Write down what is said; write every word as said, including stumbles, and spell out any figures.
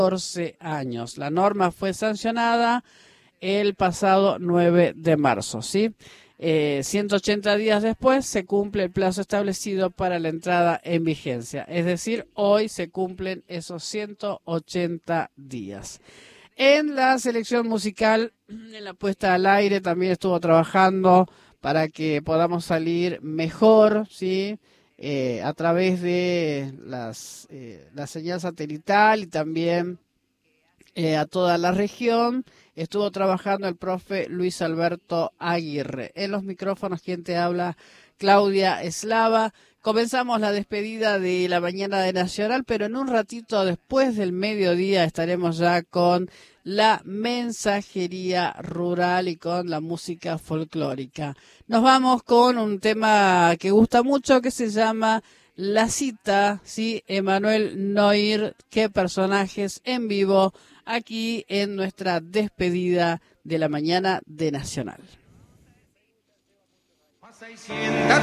catorce años. La norma fue sancionada el pasado nueve de marzo, ¿sí? Eh, ciento ochenta días después se cumple el plazo establecido para la entrada en vigencia. Es decir, hoy se cumplen esos ciento ochenta días. En la selección musical, en la puesta al aire, también estuvo trabajando para que podamos salir mejor, ¿sí? Eh, a través de las, eh, la señal satelital y también eh, a toda la región. Estuvo trabajando el profe Luis Alberto Aguirre. En los micrófonos, quien te habla, Claudia Eslava. Comenzamos la despedida de la mañana de Nacional, pero en un ratito después del mediodía estaremos ya con la mensajería rural y con la música folclórica. Nos vamos con un tema que gusta mucho, que se llama La Cita, ¿sí? Emanuel Noir, qué personajes en vivo aquí en nuestra despedida de la mañana de Nacional.